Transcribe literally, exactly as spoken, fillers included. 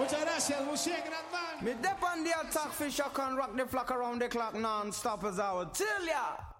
Muchas gracias, who's shaking that man? Me dep on the attack, fish, I can rock the flock around the clock non-stop as I would tell ya.